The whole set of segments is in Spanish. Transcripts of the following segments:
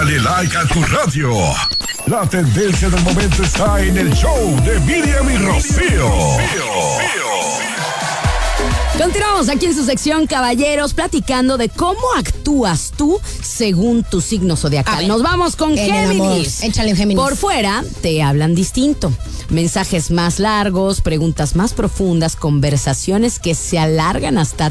Dale like a tu radio. La tendencia del momento está en el show de Miriam y Rocío. Continuamos aquí en su sección, caballeros, platicando de cómo actúas tú según tu signo zodiacal. Nos vamos con Géminis. Échale, Géminis. Por fuera te hablan distinto. Mensajes más largos, preguntas más profundas, conversaciones que se alargan hasta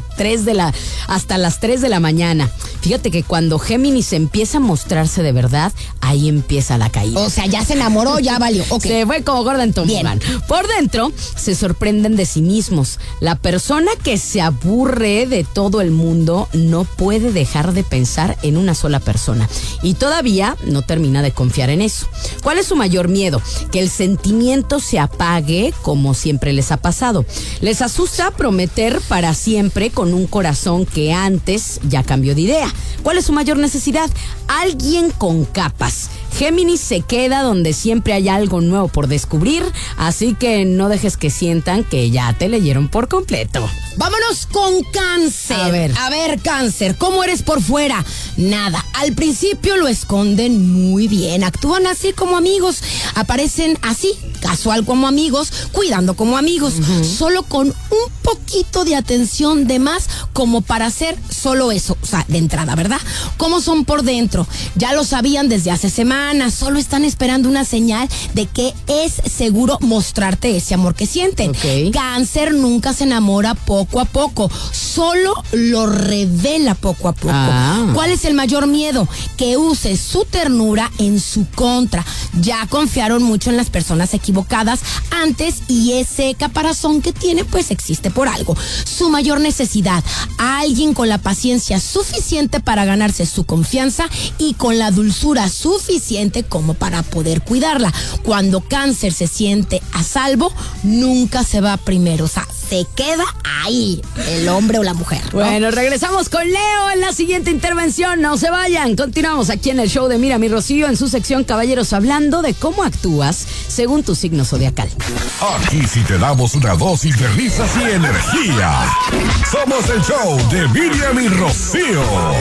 las 3 de la mañana. Fíjate que cuando Géminis empieza a mostrarse de verdad, ahí empieza la caída. O sea, ya se enamoró, ya valió. Okay. Se fue como gorda en tobogán. Por dentro, se sorprenden de sí mismos. La persona que se aburre de todo el mundo no puede dejar de pensar en una sola persona. Y todavía no termina de confiar en eso. ¿Cuál es su mayor miedo? Que el sentimiento se apague como siempre les ha pasado. Les asusta prometer para siempre con un corazón que antes ya cambió de idea. ¿Cuál es su mayor necesidad? Alguien con capas. Géminis se queda donde siempre hay algo nuevo por descubrir, así que no dejes que sientan que ya te leyeron por completo. Vámonos con Cáncer. A ver, Cáncer, ¿cómo eres por fuera? Nada. Al principio lo esconden muy bien. Actúan así como amigos. Aparecen así, casual como amigos, cuidando como amigos. Solo con un poquito de atención de más como para hacer solo eso. O sea, de entrada, ¿verdad? ¿Cómo son por dentro? Ya lo sabían desde hace semanas. Solo están esperando una señal de que es seguro mostrarte ese amor que sienten. Okay. Cáncer nunca se enamora poco a poco, solo lo revela poco a poco. ¿Cuál es el mayor miedo? Que use su ternura en su contra. Ya confiaron mucho en las personas equivocadas antes y ese caparazón que tiene pues existe por algo. Su mayor necesidad, alguien con la paciencia suficiente para ganarse su confianza y con la dulzura suficiente como para poder cuidarla. Cuando Cáncer se siente a salvo, nunca se va primero. O sea, se queda ahí el hombre o la mujer, ¿no? Bueno, regresamos con Leo en la siguiente intervención. No se vayan. Continuamos aquí en el show de Miriam y Rocío en su sección Caballeros, hablando de cómo actúas según tu signo zodiacal. Aquí sí te damos una dosis de risas y energía. Somos el show de Miriam y Rocío.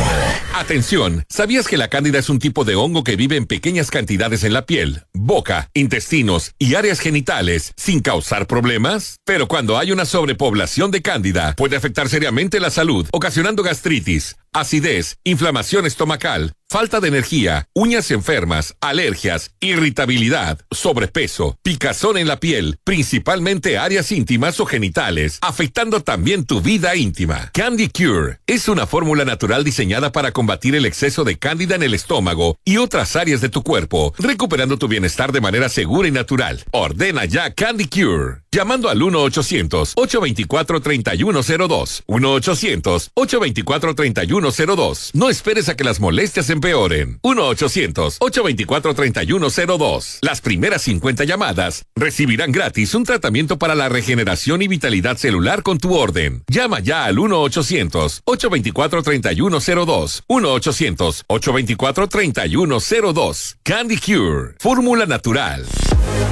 Atención, ¿sabías que la cándida es un tipo de hongo que vive en pequeñas cantidades en la piel, boca, intestinos y áreas genitales sin causar problemas? Pero cuando hay una sobrepoblación de cándida, puede afectar seriamente la salud, ocasionando gastritis, acidez, inflamación estomacal, falta de energía, uñas enfermas, alergias, irritabilidad, sobrepeso, picazón en la piel, principalmente áreas íntimas o genitales, afectando también tu vida íntima. Candy Cure es una fórmula natural diseñada para combatir el exceso de cándida en el estómago y otras áreas de tu cuerpo, recuperando tu bienestar de manera segura y natural. Ordena ya Candy Cure llamando al 1-800-824-3102. 1-800-824-3102. No esperes a que las molestias empeoren. 1-800-824-3102. Las primeras 50 llamadas recibirán gratis un tratamiento para la regeneración y vitalidad celular con tu orden. Llama ya al 1-800-824-3102. 1-800-824-3102. Candy Cure, fórmula natural.